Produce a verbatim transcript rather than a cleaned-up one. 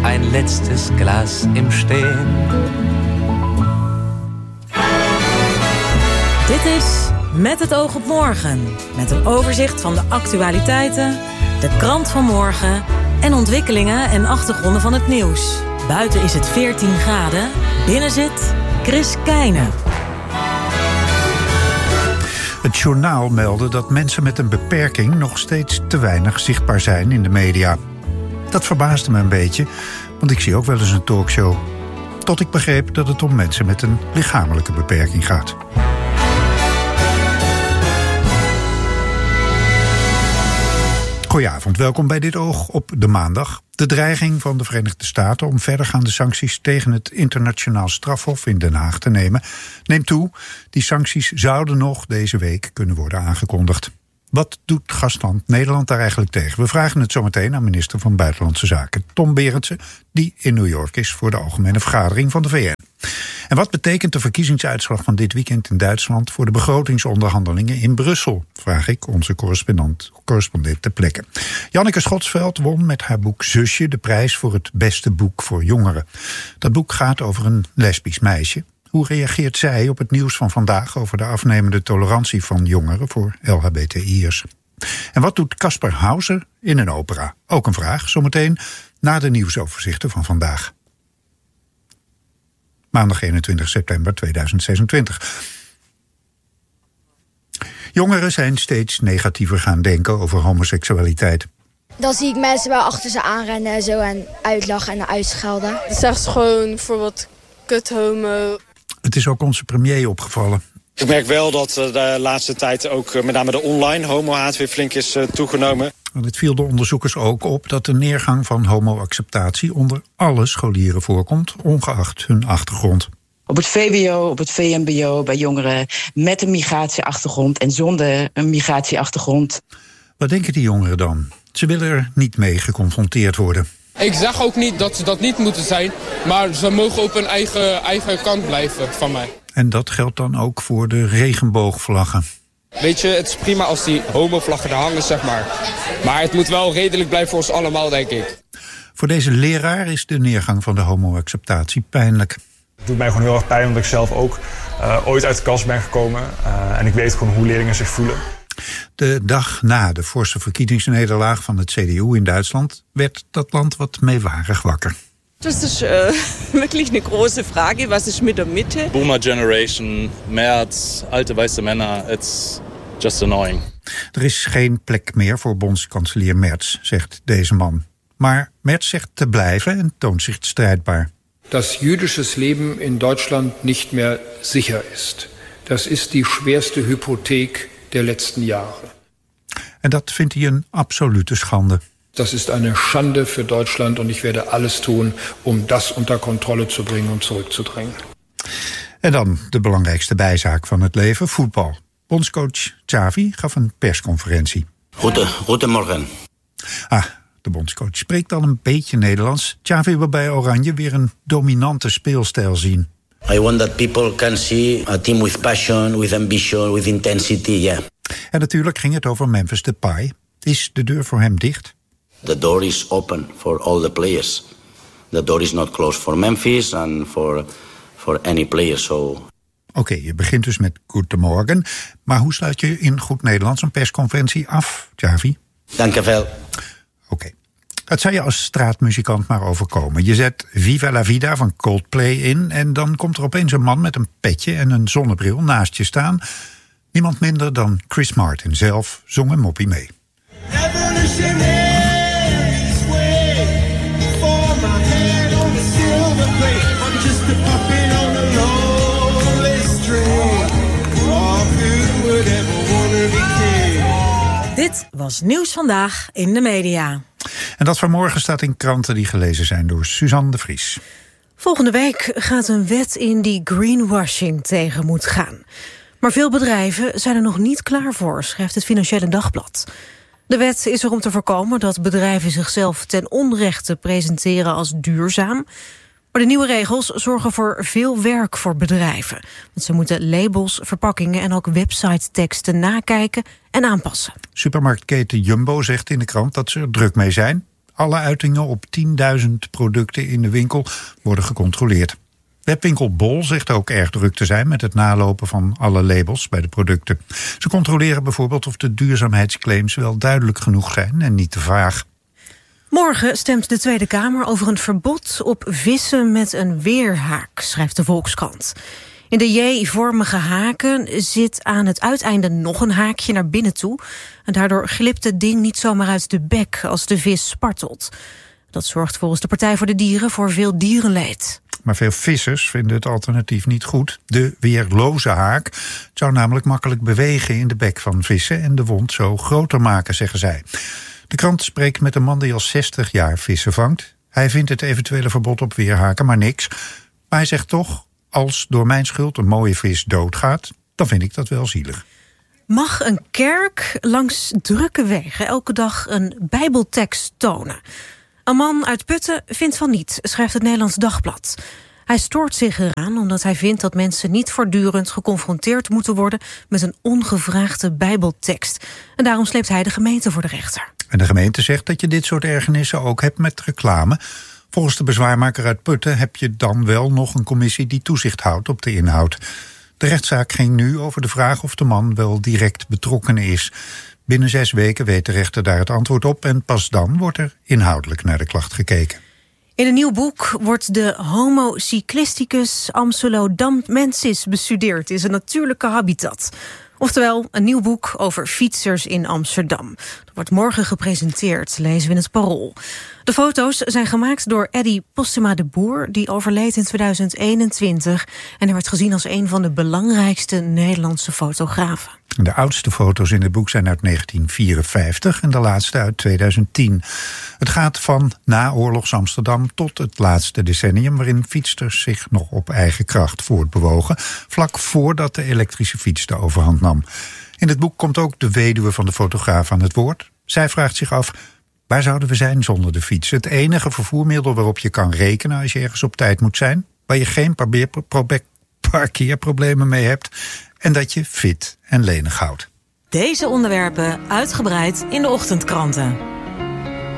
ein letztes Glas im Stehen. Dit is Met het oog op morgen. Met een overzicht van de actualiteiten, de krant van morgen en ontwikkelingen en achtergronden van het nieuws. Buiten is het veertien graden, binnen zit Chris Keijne. Het journaal meldde dat mensen met een beperking nog steeds te weinig zichtbaar zijn in de media. Dat verbaasde me een beetje, want ik zie ook wel eens een talkshow. Tot ik begreep dat het om mensen met een lichamelijke beperking gaat. Goedenavond, welkom bij Dit Oog op de maandag. De dreiging van de Verenigde Staten om verdergaande sancties tegen het internationaal strafhof in Den Haag te nemen neemt toe. Die sancties zouden nog deze week kunnen worden aangekondigd. Wat doet gastland Nederland daar eigenlijk tegen? We vragen het zometeen aan minister van Buitenlandse Zaken Tom Berendsen, die in New York is voor de algemene vergadering van de V N. En wat betekent de verkiezingsuitslag van dit weekend in Duitsland voor de begrotingsonderhandelingen in Brussel? Vraag ik onze correspondent, correspondent ter plekke. Janneke Schotsveld won met haar boek Zusje de prijs voor het beste boek voor jongeren. Dat boek gaat over een lesbisch meisje. Hoe reageert zij op het nieuws van vandaag over de afnemende tolerantie van jongeren voor L H B T I'ers? En wat doet Caspar Hauser in een opera? Ook een vraag, zometeen na de nieuwsoverzichten van vandaag. Maandag eenentwintig september tweeduizend zesentwintig. Jongeren zijn steeds negatiever gaan denken over homoseksualiteit. Dan zie ik mensen wel achter ze aanrennen en zo en uitlachen en uitschelden. Het is echt gewoon bijvoorbeeld kut homo. Het is ook onze premier opgevallen. Ik merk wel dat de laatste tijd ook met name de online homohaat weer flink is toegenomen. Want het viel de onderzoekers ook op dat de neergang van homoacceptatie onder alle scholieren voorkomt, ongeacht hun achtergrond. Op het V W O, op het V M B O, bij jongeren met een migratieachtergrond en zonder een migratieachtergrond. Wat denken die jongeren dan? Ze willen er niet mee geconfronteerd worden. Ik zeg ook niet dat ze dat niet moeten zijn, maar ze mogen op hun eigen, eigen kant blijven van mij. En dat geldt dan ook voor de regenboogvlaggen. Weet je, het is prima als die homovlaggen er hangen, zeg maar. Maar het moet wel redelijk blijven voor ons allemaal, denk ik. Voor deze leraar is de neergang van de homoacceptatie pijnlijk. Het doet mij gewoon heel erg pijn, omdat ik zelf ook uh, ooit uit de kast ben gekomen. Uh, en ik weet gewoon hoe leerlingen zich voelen. De dag na de forse verkiezingsnederlaag van het C D U in Duitsland werd dat land wat meewarig wakker. Das ist äh, wirklich eine große Frage. Was ist mit der Mitte? Boomer Generation, Merz, alte weiße Männer, it's just annoying. Er is geen plek meer voor bondskanselier Merz, zegt deze man. Maar Merz zegt te blijven en toont zich strijdbaar. Dat jüdisches Leben in Deutschland nicht mehr sicher ist. Das ist die schwerste Hypothek der letzten Jahre. En dat vindt hij een absolute schande. Das ist eine Schande für Deutschland und ich werde alles tun, um das unter Kontrolle zu bringen und zurückzudrängen. En dan de belangrijkste bijzaak van het leven, voetbal. Bondscoach Xavi gaf een persconferentie. Goede, goedemorgen. Ah, de bondscoach spreekt al een beetje Nederlands. Xavi wil bij Oranje weer een dominante speelstijl zien. I want that people can see a team with passion, with ambition, with intensity, yeah. En natuurlijk ging het over Memphis Depay. Is de deur voor hem dicht? The door is open for all the players. The door is not closed for Memphis and for, for any player. So. Oké, okay, je begint dus met goedemorgen. Maar hoe sluit je in goed Nederlands een persconferentie af, Xavi? Dank je wel. Oké. Okay. Het zou je als straatmuzikant maar overkomen. Je zet Viva la Vida van Coldplay in en dan komt er opeens een man met een petje en een zonnebril naast je staan. Niemand minder dan Chris Martin zelf zong een moppie mee. Dit was Nieuws Vandaag in de media. En dat vanmorgen staat in kranten die gelezen zijn door Suzanne de Vries. Volgende week gaat een wet in die greenwashing tegen moet gaan. Maar veel bedrijven zijn er nog niet klaar voor, schrijft het Financiële Dagblad. De wet is er om te voorkomen dat bedrijven zichzelf ten onrechte presenteren als duurzaam. Maar de nieuwe regels zorgen voor veel werk voor bedrijven. Want ze moeten labels, verpakkingen en ook websiteteksten nakijken en aanpassen. Supermarktketen Jumbo zegt in de krant dat ze er druk mee zijn. Alle uitingen op tienduizend producten in de winkel worden gecontroleerd. Webwinkel Bol zegt ook erg druk te zijn met het nalopen van alle labels bij de producten. Ze controleren bijvoorbeeld of de duurzaamheidsclaims wel duidelijk genoeg zijn en niet te vaag. Morgen stemt de Tweede Kamer over een verbod op vissen met een weerhaak, schrijft de Volkskrant. In de J-vormige haken zit aan het uiteinde nog een haakje naar binnen toe. En daardoor glipt het ding niet zomaar uit de bek als de vis spartelt. Dat zorgt volgens de Partij voor de Dieren voor veel dierenleed. Maar veel vissers vinden het alternatief niet goed. De weerloze haak zou namelijk makkelijk bewegen in de bek van vissen en de wond zo groter maken, zeggen zij. De krant spreekt met een man die al zestig jaar vissen vangt. Hij vindt het eventuele verbod op weerhaken maar niks. Maar hij zegt toch, als door mijn schuld een mooie vis doodgaat, dan vind ik dat wel zielig. Mag een kerk langs drukke wegen elke dag een bijbeltekst tonen? Een man uit Putten vindt van niet, schrijft het Nederlands Dagblad. Hij stoort zich eraan omdat hij vindt dat mensen niet voortdurend geconfronteerd moeten worden met een ongevraagde bijbeltekst. En daarom sleept hij de gemeente voor de rechter. En de gemeente zegt dat je dit soort ergernissen ook hebt met reclame. Volgens de bezwaarmaker uit Putten heb je dan wel nog een commissie die toezicht houdt op de inhoud. De rechtszaak ging nu over de vraag of de man wel direct betrokken is. Binnen zes weken weet de rechter daar het antwoord op en pas dan wordt er inhoudelijk naar de klacht gekeken. In een nieuw boek wordt de Homo cyclisticus amsulodamensis bestudeerd in zijn natuurlijke habitat. Oftewel, een nieuw boek over fietsers in Amsterdam. Dat wordt morgen gepresenteerd, lezen we in het Parool. De foto's zijn gemaakt door Eddy Postema de Boer, die overleed in tweeduizend eenentwintig. En hij werd gezien als een van de belangrijkste Nederlandse fotografen. De oudste foto's in het boek zijn uit negentien vierenvijftig en de laatste uit tweeduizend tien. Het gaat van naoorlogs Amsterdam tot het laatste decennium, waarin fietsters zich nog op eigen kracht voortbewogen, vlak voordat de elektrische fiets de overhand nam. In het boek komt ook de weduwe van de fotograaf aan het woord. Zij vraagt zich af, waar zouden we zijn zonder de fiets? Het enige vervoermiddel waarop je kan rekenen als je ergens op tijd moet zijn, waar je geen parkeerproblemen mee hebt en dat je fit en lenig houdt. Deze onderwerpen uitgebreid in de ochtendkranten.